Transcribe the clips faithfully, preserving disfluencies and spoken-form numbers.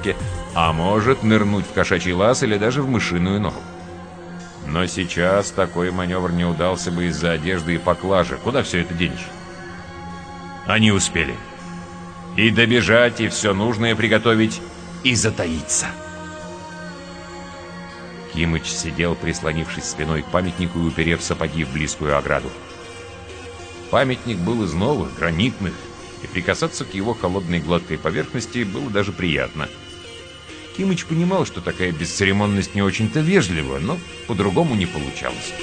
горке, а может нырнуть в кошачий лаз или даже в мышиную нору. Но сейчас такой маневр не удался бы из-за одежды и поклажи. Куда все это денешь? Они успели. И добежать, и все нужное приготовить, и затаиться. Кимыч сидел, прислонившись спиной к памятнику и уперев сапоги в близкую ограду. Памятник был из новых, гранитных, и прикасаться к его холодной гладкой поверхности было даже приятно. Кимыч понимал, что такая бесцеремонность не очень-то вежлива, но по-другому не получалось.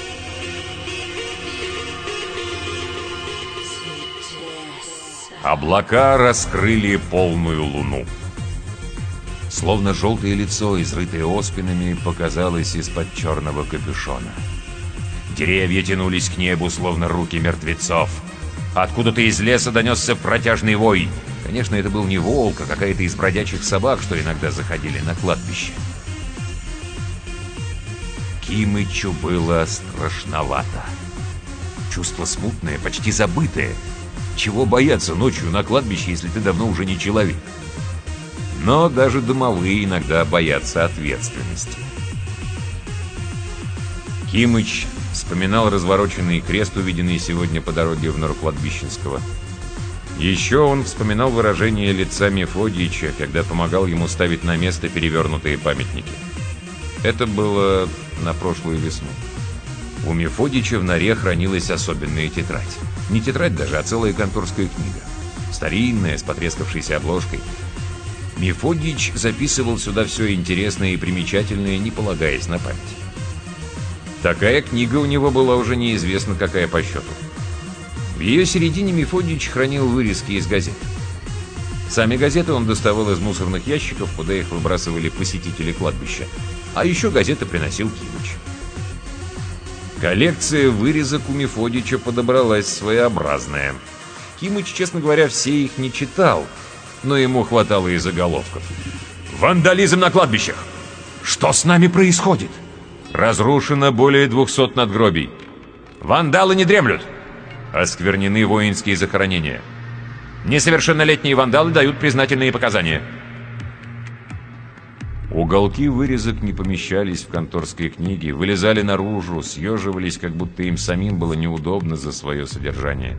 Облака раскрыли полную луну. Словно желтое лицо, изрытое оспинами, показалось из-под черного капюшона. Деревья тянулись к небу, словно руки мертвецов. Откуда-то из леса донесся протяжный вой. Конечно, это был не волк, а какая-то из бродячих собак, что иногда заходили на кладбище. Кимычу было страшновато. Чувство смутное, почти забытое. Чего бояться ночью на кладбище, если ты давно уже не человек? Но даже домовые иногда боятся ответственности. Кимыч вспоминал развороченный крест, увиденный сегодня по дороге в нору Кладбищенского. Еще он вспоминал выражение лица Мефодича, когда помогал ему ставить на место перевернутые памятники. Это было на прошлую весну. У Мефодича в норе хранилась особенная тетрадь. Не тетрадь даже, а целая конторская книга. Старинная, с потрескавшейся обложкой. Мефодич записывал сюда все интересное и примечательное, не полагаясь на память. Такая книга у него была уже неизвестно какая по счету. В ее середине Мефодич хранил вырезки из газет. Сами газеты он доставал из мусорных ящиков, куда их выбрасывали посетители кладбища. А еще газеты приносил Кимыч. Коллекция вырезок у Мефодича подобралась своеобразная. Кимыч, честно говоря, все их не читал, но ему хватало и заголовков. «Вандализм на кладбищах! Что с нами происходит? Разрушено более двухсот надгробий. Вандалы не дремлют. Осквернены воинские захоронения. Несовершеннолетние вандалы дают признательные показания». Уголки вырезок не помещались в конторской книге, вылезали наружу, съеживались, как будто им самим было неудобно за свое содержание.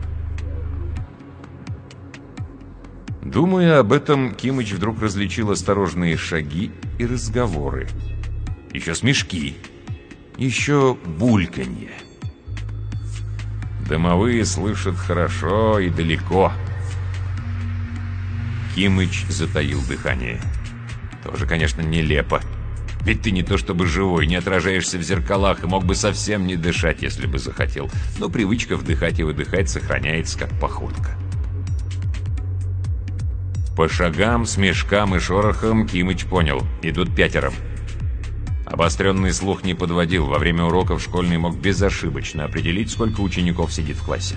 Думая об этом, Кимыч вдруг различил осторожные шаги и разговоры. Еще смешки, еще бульканье. Домовые слышат хорошо и далеко. Кимыч затаил дыхание. Тоже, конечно, нелепо. Ведь ты не то чтобы живой, не отражаешься в зеркалах и мог бы совсем не дышать, если бы захотел. Но привычка вдыхать и выдыхать сохраняется, как походка. По шагам, смешкам и шорохам Кимыч понял — идут пятером. Обостренный слух не подводил. Во время уроков школьный мог безошибочно определить, сколько учеников сидит в классе.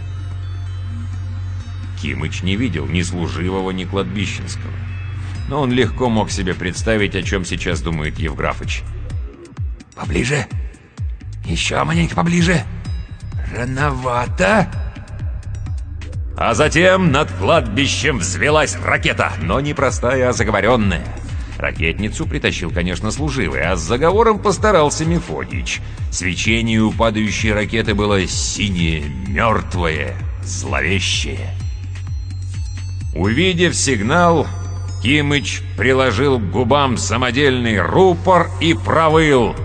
Кимыч не видел ни служивого, ни кладбищенского. Но он легко мог себе представить, о чем сейчас думает Евграфыч. «Поближе? Еще маленько поближе? Рановато?» А затем над кладбищем взвелась ракета, но не простая, а заговоренная. Ракетницу притащил, конечно, служивый, а с заговором постарался Мефодич. Свечение у падающей ракеты было синее, мертвое, зловещее. Увидев сигнал, Кимыч приложил к губам самодельный рупор и провыл: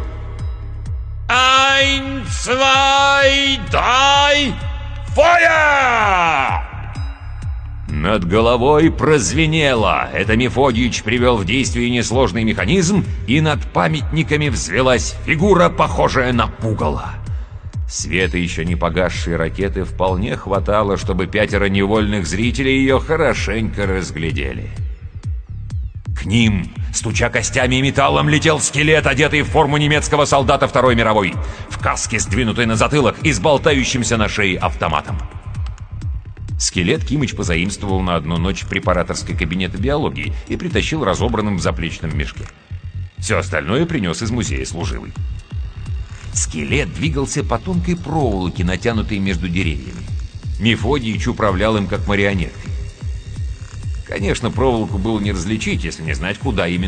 «Ein, zwei, drei, Feuer!» Над головой прозвенело. Это Мефодич привел в действие несложный механизм, и над памятниками взвелась фигура, похожая на пугало. Света еще не погасшей ракеты вполне хватало, чтобы пятеро невольных зрителей ее хорошенько разглядели. К ним, стуча костями и металлом, летел скелет, одетый в форму немецкого солдата Второй мировой, в каске, сдвинутой на затылок и с болтающимся на шее автоматом. Скелет Кимыч позаимствовал на одну ночь в препараторской кабинете биологии и притащил разобранным в заплечном мешке. Все остальное принес из музея служивый. Скелет двигался по тонкой проволоке, натянутой между деревьями. Мефодич управлял им как марионеткой. Конечно, проволоку было не различить, если не знать, куда именно